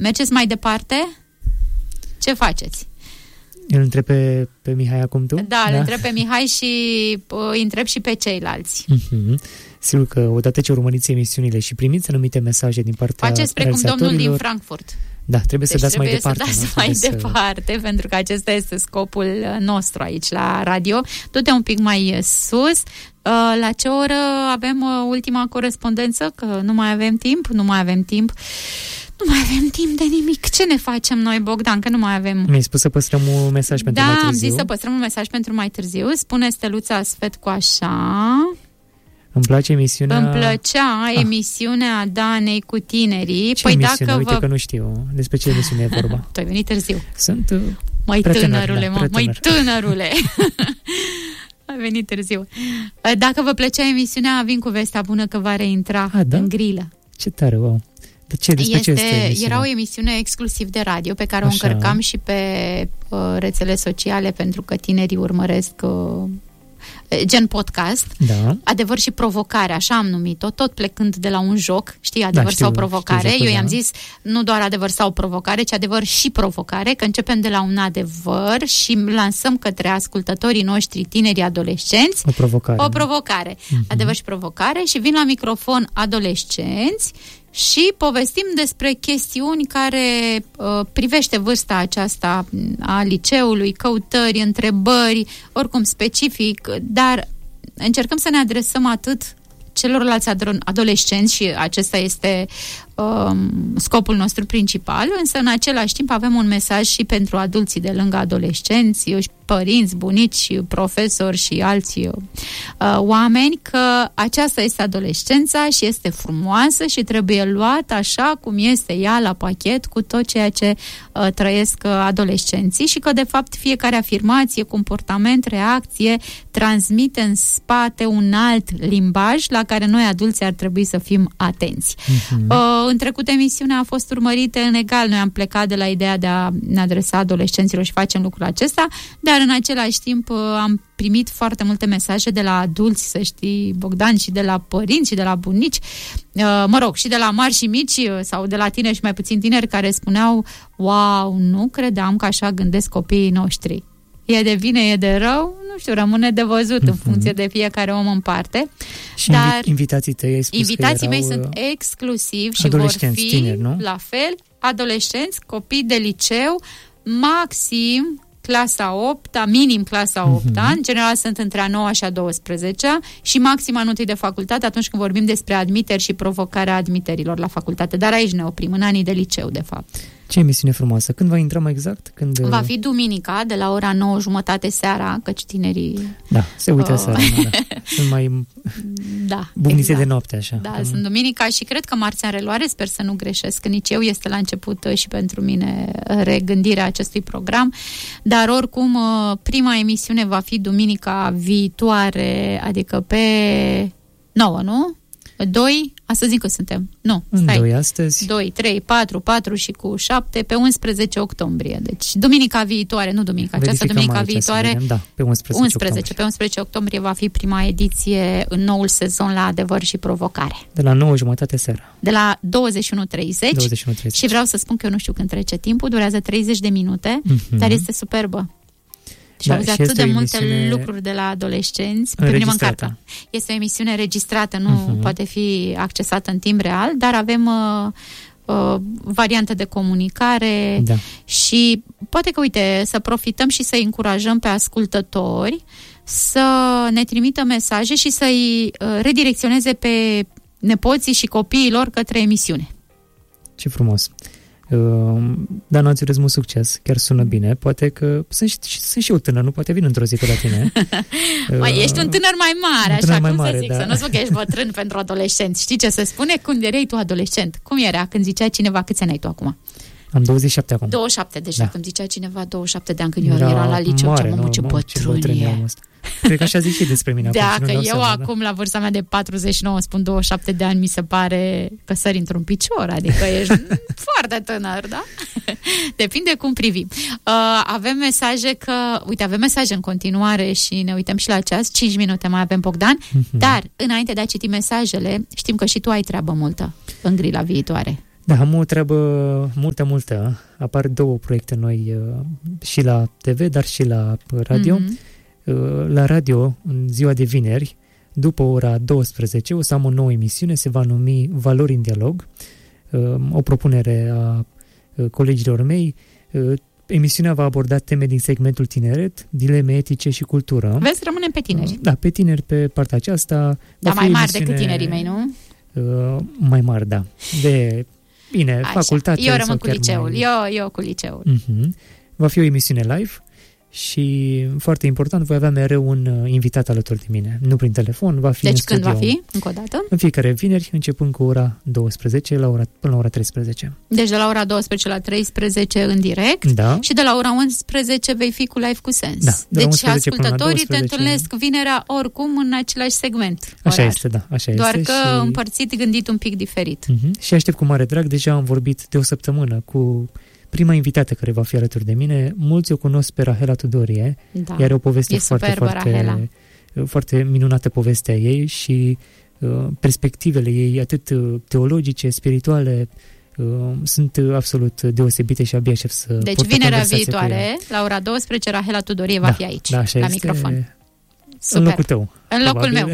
Mergeți mai departe? Ce faceți? Îl întreb pe Mihai acum tu? Da, îl întreb pe Mihai și îi întreb și pe ceilalți. Sigur că odată ce urmăriți emisiunile și primiți anumite mesaje din partea faceți precum domnul din Frankfurt. Da, trebuie să dați mai departe. Departe, pentru că acesta este scopul nostru aici la radio. Du-te un pic mai sus. La ce oră avem ultima corespondență? Că nu mai avem timp. Nu mai avem timp de nimic. Ce ne facem noi, Bogdan, că nu mai avem... Mi-ai spus să păstrăm un mesaj pentru mai târziu. Da, am zis să păstrăm un mesaj pentru mai târziu. Spune Steluța Sfetcu așa... Îmi place emisiunea... Îmi plăcea emisiunea Danei cu tinerii. Ce emisiune? Dacă uite că nu știu despre ce emisiune e vorba. Tu ai venit târziu. Sunt mai tânărule. Ai venit târziu. Dacă vă plăcea emisiunea, vin cu vestea bună că va reintra în grilă. Ce tare, wow. Era o emisiune exclusiv de radio pe care o încărcam și pe rețele sociale, pentru că tinerii urmăresc gen podcast. Da. Adevăr și provocare, așa am numit-o, tot plecând de la un joc, știi, adevăr sau provocare. Eu i-am zis nu doar adevăr sau provocare, ci adevăr și provocare, că începem de la un adevăr și lansăm către ascultătorii noștri, tineri, adolescenți, o provocare. Adevăr și provocare, și vin la microfon adolescenți și povestim despre chestiuni care privește vârsta aceasta a liceului, căutări, întrebări, oricum specific, dar încercăm să ne adresăm atât celorlalți adolescenți și acesta este scopul nostru principal, însă în același timp avem un mesaj și pentru adulții de lângă adolescenți, părinți, bunici, profesori și alți oameni, că aceasta este adolescența și este frumoasă și trebuie luată așa cum este ea, la pachet, cu tot ceea ce trăiesc adolescenții, și că de fapt fiecare afirmație, comportament, reacție transmite în spate un alt limbaj la care noi adulții ar trebui să fim atenți. În trecut emisiunea a fost urmărită în egal. Noi am plecat de la ideea de a ne adresa adolescenților și facem lucrul acesta, dar în același timp am primit foarte multe mesaje de la adulți, să știi, Bogdan, și de la părinți și de la bunici, și de la mari și mici, sau de la tineri și mai puțin tineri, care spuneau: wow, nu credeam că așa gândesc copiii noștri. E de bine, e de rău, nu știu, rămâne de văzut în funcție de fiecare om în parte. Și dar invitații tăi, ai spus invitații mei sunt exclusiv și vor fi tineri, nu? La fel, adolescenți, copii de liceu, maxim clasa 8-a, minim clasa 8-a, în general sunt între a 9-a și a 12-a, și maxim anul întâi de facultate, atunci când vorbim despre admiteri și provocarea admiterilor la facultate. Dar aici ne oprim, în anii de liceu, de fapt. Ce emisiune frumoasă! Când va intra mai exact? Va fi duminica, de la ora 9:30 seara, căci tinerii... Da, se uită seara. Sunt mai bunițe de noapte, așa. Da, sunt duminica și cred că marțea în reluare, sper să nu greșesc, nici eu, este la început și pentru mine regândirea acestui program, dar oricum prima emisiune va fi duminica viitoare, adică pe 9, nu? 2, astăzi încă suntem. Nu, stai. 2 astăzi. 2, 3, 4 și cu 7 pe 11 octombrie. Deci duminica viitoare, nu duminica aceasta, duminica viitoare. Da, pe 11 pe 11 octombrie va fi prima ediție în noul sezon la Adevăr și Provocare. De la 9:30 seara. De la 21:30. Și vreau să spun că eu nu știu când trece timpul, durează 30 de minute, dar este superbă. Și auzi atât de multe lucruri de la adolescenți. Pe mine mă încarcă. Este o emisiune înregistrată, nu poate fi accesată în timp real, dar avem variantă de comunicare și poate că, uite, să profităm și să încurajăm pe ascultători să ne trimită mesaje și să-i redirecționeze pe nepoții și copiii lor către emisiune. Ce frumos! Dana, îți urez mult succes, chiar sună bine. Poate că sunt și eu tânăr, nu poate vin într-o zi pe la tine. Ești un tânăr mai mare, așa, cum să zic, să nu spun că ești bătrân pentru adolescenți. Știi ce se spune? Când erai tu adolescent? Cum era când zicea cineva câți ani ai tu acum? Am 27 acum. 27, deja când zicea cineva 27 de ani când eu eram la liceu, ce bătrân e. Cred că așa zic și despre mine. Dacă eu acum, la vârsta mea de 49, spun 27 de ani, mi se pare că sări într-un picior, adică ești foarte tânăr, da? Depinde cum privim. Avem mesaje avem mesaje în continuare și ne uităm și la ceas, 5 minute mai avem, Bogdan, dar înainte de a citi mesajele, știm că și tu ai treabă multă în grila viitoare. Da, am o treabă multă. Apar 2 proiecte noi și la TV, dar și la radio. La radio, în ziua de vineri, după ora 12, o să am o nouă emisiune, se va numi Valori în dialog, o propunere a colegilor mei. Emisiunea va aborda teme din segmentul tineret, dileme etice și cultură. Vezi, rămânem pe tineri. Da, pe tineri pe partea aceasta. Dar mai mari decât tinerii mei, nu? Mai mari, da. Bine, facultate. Eu rămân cu liceul. Eu cu liceul. Va fi o emisiune live și, foarte important, voi avea mereu un invitat alături de mine. Nu prin telefon, va fi în studio. Deci când va fi, încă o dată? În fiecare vineri, începând cu ora 12 până la ora 13. Deci de la ora 12 la 13 în direct, da. Și de la ora 11 vei fi cu Live cu Sens. Da, deci ascultătorii te întâlnesc vinerea oricum în același segment. Așa este, da. Doar că împărțit, gândit un pic diferit. Și aștept cu mare drag, deja am vorbit de o săptămână cu prima invitată care va fi alături de mine. Mulți o cunosc pe Rahela Tudorie, iar o poveste foarte minunată povestea ei și perspectivele ei, atât teologice, spirituale, sunt absolut deosebite și abia aștept să Deci vinerea viitoare, la ora 12, Rahela Tudorie va fi aici, la microfon. Super. În locul tău. În locul meu.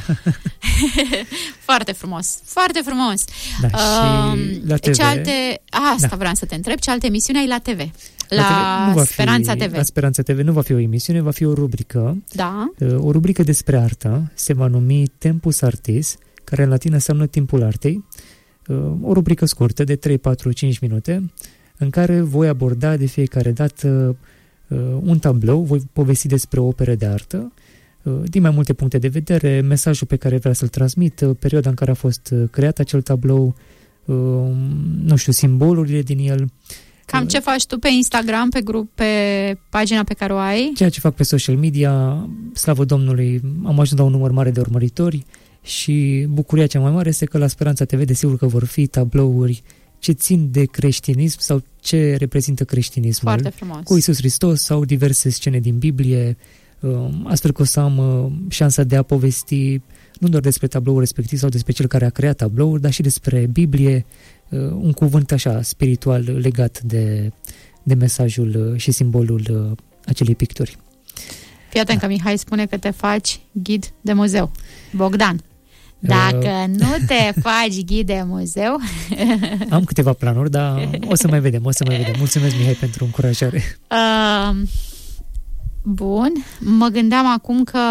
Foarte frumos. Foarte frumos. Da, și la TV. Vreau să te întreb. Ce alte emisiuni ai la TV? La Speranța TV. La Speranța TV nu va fi o emisiune, va fi o rubrică. Da. O rubrică despre artă. Se va numi Tempus Artis, care în latină înseamnă timpul artei. O rubrică scurtă de 3, 4, 5 minute, în care voi aborda de fiecare dată un tablou, voi povesti despre o operă de artă, din mai multe puncte de vedere, mesajul pe care vrea să-l transmit, perioada în care a fost creat acel tablou, simbolurile din el. Cam ce faci tu pe Instagram, pe grup, pe pagina pe care o ai? Ceea ce fac pe social media, slavă Domnului, am ajuns la un număr mare de urmăritori și bucuria cea mai mare este că la Speranța TV, desigur că vor fi tablouri ce țin de creștinism sau ce reprezintă creștinismul. Foarte frumos. Cu Iisus Hristos sau diverse scene din Biblie, astfel că o să am șansa de a povesti nu doar despre tabloul respectiv sau despre cel care a creat tabloul, dar și despre Biblie, un cuvânt așa spiritual legat de mesajul și simbolul acelei picturi. Fii atent că Mihai spune că te faci ghid de muzeu. Bogdan, dacă nu te faci ghid de muzeu... Am câteva planuri, dar o să mai vedem. Mulțumesc, Mihai, pentru încurajare. Bun, mă gândeam acum că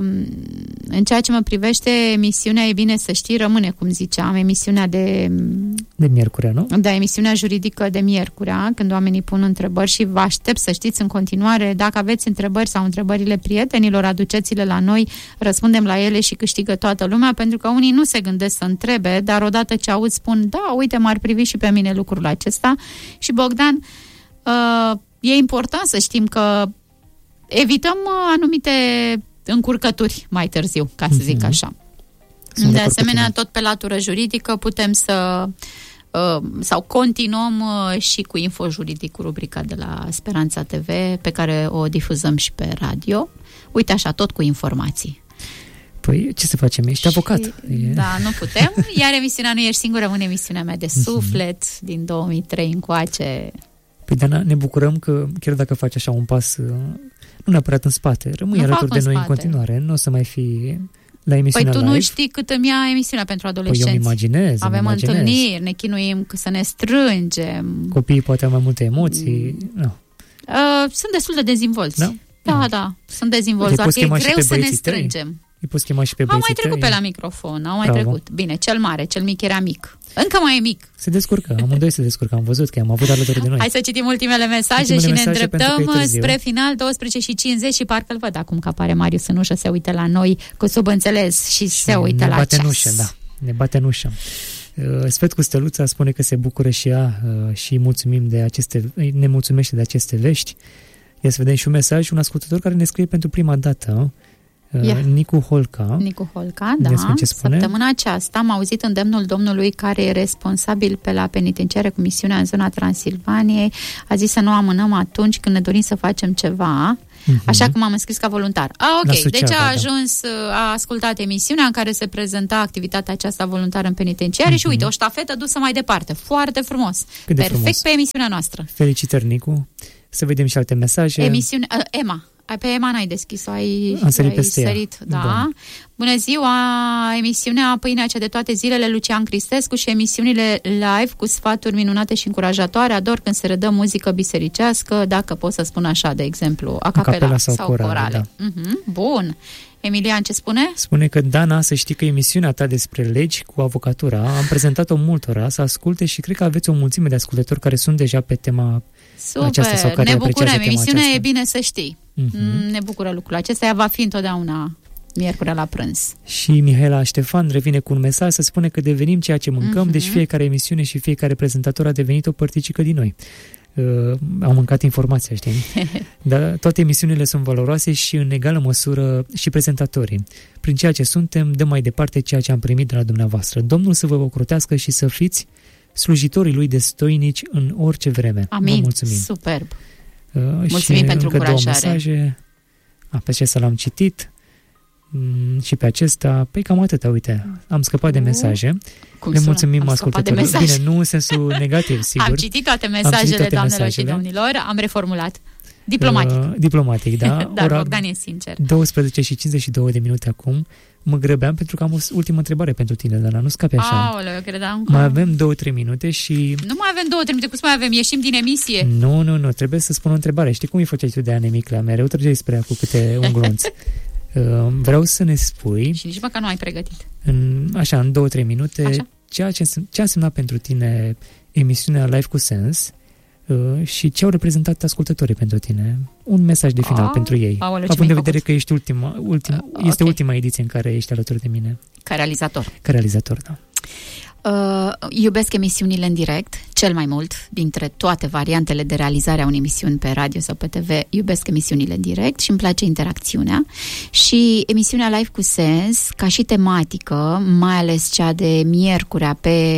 în ceea ce mă privește emisiunea, e bine să știi, rămâne, cum ziceam, emisiunea de miercurea, nu? Da, emisiunea juridică de miercurea, când oamenii pun întrebări și vă aștept să știți în continuare, dacă aveți întrebări sau întrebările prietenilor, aduceți-le la noi, răspundem la ele și câștigă toată lumea, pentru că unii nu se gândesc să întrebe, dar odată ce aud spun, da, uite, m-ar privi și pe mine lucrul acesta. Și Bogdan, e important să știm că evităm anumite încurcături mai târziu, ca să zic așa. De asemenea, tot pe latură juridică putem să sau continuăm și cu Info Juridic, cu rubrica de la Speranța TV, pe care o difuzăm și pe radio. Uite așa, tot cu informații. Păi, ce să facem? Ești avocat. Da, nu putem. Iar emisiunea Nu ești singur rămâne emisiunea mea de suflet din 2003 încoace. Păi, Dana, ne bucurăm că chiar dacă faci așa un pas, nu neapărat în spate, rămâi alături de noi în continuare. Nu o să mai fi la emisiunea live. Păi tu nu știi cât îmi ia emisiunea pentru adolescenți. Păi eu îmi imaginez. Avem întâlniri, ne chinuim să ne strângem. Copiii poate au mai multe emoții. Sunt destul de dezvolți. Da, sunt dezvolți. Doar că e greu să ne strângem. Îi poți chema și pe băieții tăi. Au mai trecut pe la microfon, au mai trecut. Bine, cel mare, cel mic era mic. Încă mai e mic. Se descurcă, amândoi se descurcă, am văzut că am avut alături de noi. Hai să citim ultimele mesaje și ne îndreptăm spre final, 12:50 și parcă îl văd acum că apare Marius în ușă, se uită la noi cu subînțeles și se uită la ceas. Ne bate în ușă. Sfet cu Stăluța spune că se bucură și ea și ne mulțumește de aceste vești. Ia să vedem și un mesaj, un ascultător care ne scrie pentru prima dată, Nicu Holca, da. Săptămâna aceasta am auzit îndemnul Domnului, care e responsabil pe la penitenciare cu misiunea în zona Transilvaniei. A zis să nu amânăm atunci când ne dorim să facem ceva Așa că m-am înscris ca voluntar. Ok, Suceava, deci a ajuns, a ascultat emisiunea în care se prezenta activitatea aceasta voluntară în penitenciare și uite, o ștafetă dusă mai departe. Foarte frumos. Perfect frumos. Pe emisiunea noastră. Felicitări, Nicu. Să vedem și alte mesaje. Emma. Pe Emma n-ai deschis-o, ai sărit. Da. Bun. Bună ziua! Emisiunea Pâinea cea de toate zilele, Lucian Cristescu, și emisiunile live cu sfaturi minunate și încurajatoare. Ador când se redă muzică bisericească, dacă pot să spun așa, de exemplu, acapela sau corale. Da. Bun. Emilian, ce spune? Spune că, Dana, să știi că emisiunea ta despre legi cu avocatura, am prezentat-o multora să asculte și cred că aveți o mulțime de ascultători care sunt deja pe tema aceasta sau care ne bucurăm. Emisiunea aceasta. E bine să știi. Ne bucură lucrul acesta. Ea va fi întotdeauna miercurea la prânz. Și Mihaela Ștefan revine cu un mesaj să spune că devenim ceea ce mâncăm, deci fiecare emisiune și fiecare prezentator a devenit o părticică din noi. Am mâncat informația, știi? Dar toate emisiunile sunt valoroase și în egală măsură și prezentatorii. Prin ceea ce suntem, dăm mai departe ceea ce am primit de la dumneavoastră. Domnul să vă ocrotească și să fiți slujitorii lui destoinici în orice vreme. Amin. Vă mulțumim. Superb. Mulțumim pentru încurajare. Două mesaje. Pe acesta l-am citit. Și pe acesta, cam atâta, uite, am scăpat de mesaje. Le mulțumim ascultătorilor. Bine, nu în sensul negativ, sigur. Am citit toate mesajele, doamnelor și domnilor, am reformulat. Diplomatic, da. Dar Bogdan e sincer. 12:52 acum. Mă grăbeam pentru că am o ultimă întrebare pentru tine, Dana, nu scapi așa. Aoleu, eu credeam că... Mai avem 2-3 minute și... Nu mai avem 2-3 minute, cum să mai avem? Ieșim din emisie. Nu, trebuie să spun o întrebare. Știi cum îi făceai tu de Anemicla? Mereu trăgeai spre ea cu câte un glonț. Vreau să ne spui... Și nici măcar nu ai pregătit. În 2-3 minute, ce a însemnat pentru tine emisiunea Live cu Sens și ce au reprezentat ascultătorii pentru tine. Un mesaj de final pentru ei. Având în vedere că ești este ultima ediție în care ești alături de mine. Ca realizator. Ca realizator, da. Iubesc emisiunile în direct, cel mai mult, dintre toate variantele de realizare a unei emisiuni pe radio sau pe TV, iubesc emisiunile în direct și îmi place interacțiunea. Și emisiunea Live cu Sens, ca și tematică, mai ales cea de miercurea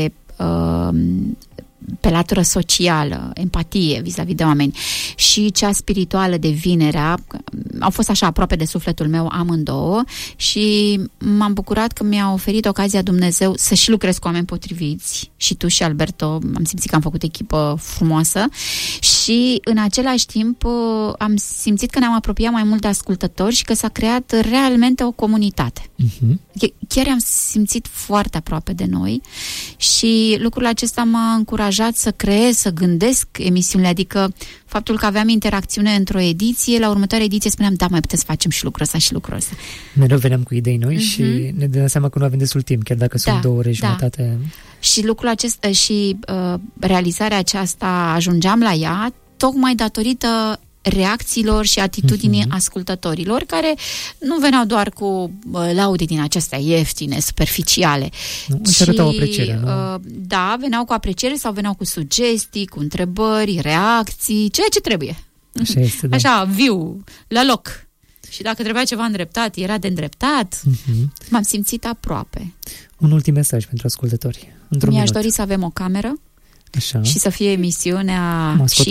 pe latură socială, empatie vis-a-vis de oameni, și cea spirituală de vinerea, au fost așa aproape de sufletul meu amândouă și m-am bucurat că mi-a oferit ocazia Dumnezeu să și lucrez cu oameni potriviți, și tu și Alberto, am simțit că am făcut echipă frumoasă și în același timp am simțit că ne-am apropiat mai mult de ascultători și că s-a creat realmente o comunitate. Chiar am simțit foarte aproape de noi și lucrul acesta m-a încurajat să creez, să gândesc emisiunile, adică faptul că aveam interacțiune într-o ediție, la următoarea ediție spuneam, da, mai putem să facem și lucrul ăsta și lucrul ăsta. Mereu veneam cu idei noi și ne dăm seama că nu avem destul timp, chiar dacă sunt 2 ore jumătate. Și lucrul acesta și realizarea aceasta, ajungeam la ea tocmai datorită reacțiilor și atitudinii ascultătorilor, care nu veneau doar cu laude din acestea ieftine, superficiale. Își arătau apreciere, nu? Da, veneau cu apreciere sau veneau cu sugestii, cu întrebări, reacții, ceea ce trebuie. Așa este, da. Așa, viu, la loc. Și dacă trebuia ceva îndreptat, era de îndreptat. M-am simțit aproape. Un ultim mesaj pentru ascultători. Mi-aș dori să avem o cameră. Așa. Și să fie emisiunea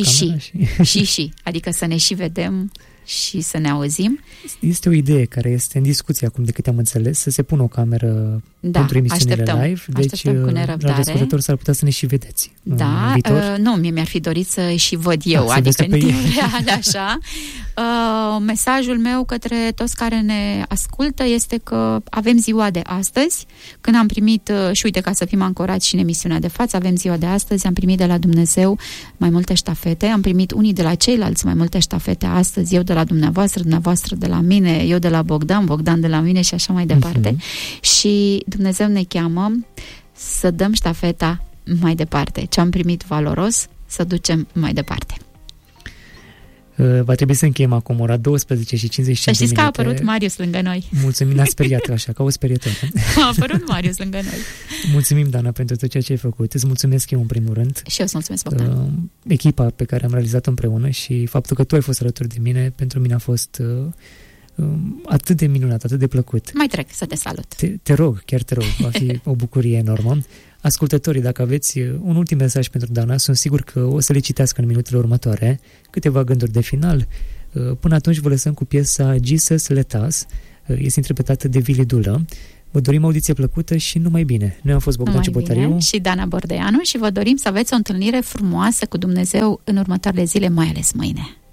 și. Adică să ne și vedem și să ne auzim. Este o idee care este în discuție acum, de câte am înțeles, să se pună o cameră pentru emisiunile live. Deci, la ascultători s-ar putea să ne și vedeți. Da, nu, mi-ar fi dorit să și văd eu, adică în timp real, așa. Mesajul meu către toți care ne ascultă este că avem ziua de astăzi, când am primit, și uite, ca să fim ancorați și în emisiunea de față, avem ziua de astăzi, am primit de la Dumnezeu mai multe ștafete, am primit unii de la ceilalți mai multe ștafete astăzi, eu de la dumneavoastră de la mine, eu de la Bogdan de la mine și așa mai departe. Și Dumnezeu ne cheamă să dăm ștafeta mai departe. Ce am primit valoros, să ducem mai departe. Va trebui să încheiem acum ora 12:55 de minute. Să știți că a apărut Marius lângă noi. Mulțumim, ne-a speriat așa, ca o sperietoare. A apărut Marius lângă noi. Mulțumim, Dana, pentru tot ceea ce ai făcut. Îți mulțumesc eu în primul rând. Și eu îți mulțumesc, Bogdan. Echipa pe care am realizat-o împreună și faptul că tu ai fost alături de mine, pentru mine a fost atât de minunat, atât de plăcut. Mai trec să te salut. Te rog, chiar te rog, va fi o bucurie enormă. Ascultătorii, dacă aveți un ultim mesaj pentru Dana, sunt sigur că o să le citească în minutele următoare, câteva gânduri de final. Până atunci vă lăsăm cu piesa Jesus Let Us, este interpretată de Vili Dulă. Vă dorim audiție plăcută și numai bine. Noi am fost Bogdan Ciobotariu și Dana Bordeanu și vă dorim să aveți o întâlnire frumoasă cu Dumnezeu în următoarele zile, mai ales mâine.